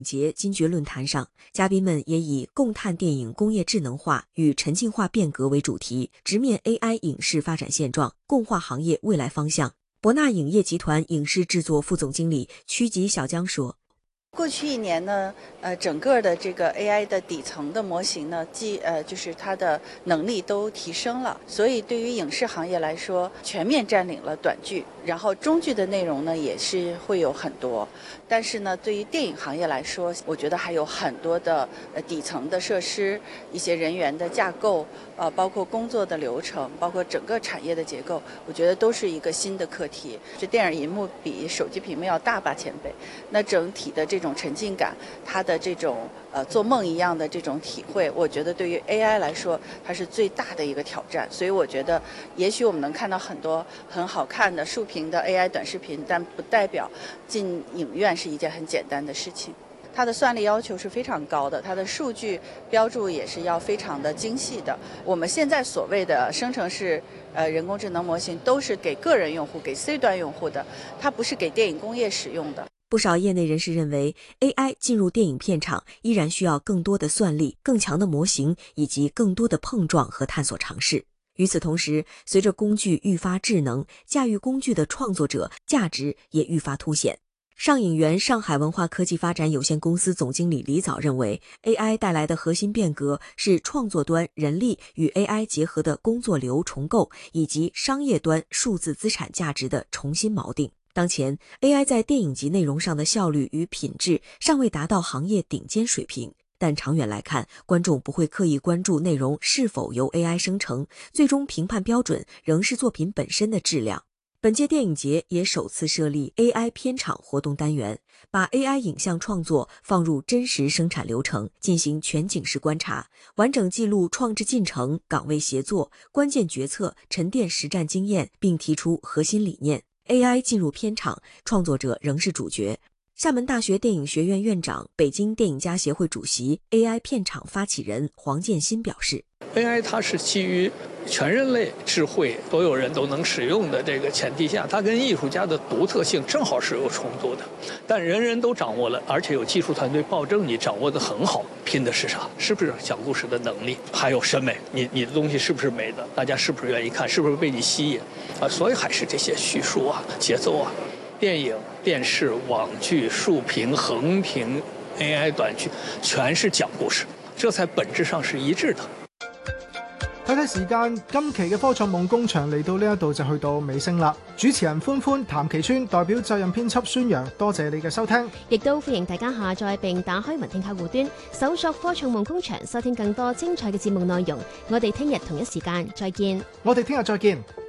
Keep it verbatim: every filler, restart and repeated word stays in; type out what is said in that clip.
节金爵论坛上，嘉宾们也以共探电影工业智能化与沉浸化变革为主题，直面 A I 影视发展现状，共话行业未来方向。博纳影业集团影视制作副总经理曲吉小江说， 过去一年呢，呃，整个的这个 A I 的底层的模型呢，既呃就是它的能力都提升了，所以对于影视行业来说，全面占领了短剧，然后中剧的内容呢也是会有很多，但是呢，对于电影行业来说，我觉得还有很多的呃底层的设施、一些人员的架构，呃，包括工作的流程，包括整个产业的结构，我觉得都是一个新的课题。这电影银幕比手机屏幕要大八千倍，那整体的这种沉浸感，它的这种呃做梦一样的这种体会，我觉得对于 A I 来说，它是最大的一个挑战。所以我觉得，也许我们能看到很多很好看的竖屏的 A I 短视频，但不代表进影院是一件很简单的事情。它的算力要求是非常高的，它的数据标注也是要非常的精细的。我们现在所谓的生成式呃人工智能模型，都是给个人用户、给 C 端用户的，它不是给电影工业使用的。 不少业内人士认为 ，A I 进入电影片场依然需要更多的算力、更强的模型以及更多的碰撞和探索尝试。与此同时，随着工具愈发智能，驾驭工具的创作者价值也愈发凸显。上影园上海文化科技发展有限公司总经理李早认为 ，A I 带来的核心变革是创作端人力与 A I 结合的工作流重构，以及商业端数字资产价值的重新锚定。当前 ，A I 在电影级内容上的效率与品质尚未达到行业顶尖水平，但长远来看，观众不会刻意关注内容是否由 A I 生成，最终评判标准仍是作品本身的质量。本届电影节也首次设立 A I 片场活动单元，把 A I 影像创作放入真实生产流程，进行全景式观察，完整记录创制进程、岗位协作、关键决策、沉淀实战经验，并提出核心理念。A I 进入片场，创作者仍是主角。厦门大学电影学院院长、北京电影家协会主席、A I 片场发起人黄建新表示 ，A I 它是基于全人类智慧，所有人都能使用的这个前提下，它跟艺术家的独特性正好是有冲突的。但人人都掌握了，而且有技术团队保证你掌握的很好，拼的是啥？是不是讲故事的能力？还有审美，你你的东西是不是美的？大家是不是愿意看？是不是被你吸引？啊，所以还是这些叙述啊、节奏啊。电影、电视、网剧、竖屏、横屏、A I 短剧，全是講故事，這才本質上是一致的。 睇睇時間，今期嘅科創夢工場嚟到呢一度就去到尾聲啦。主持人歡歡、譚其川代表責任編輯孫陽，多謝你嘅收聽， 亦都歡迎大家下載並打開雲聽客戶端，搜索科創夢工場，收聽更多精彩嘅節目內容。我哋聽日同一時間再見。 我哋聽日再見。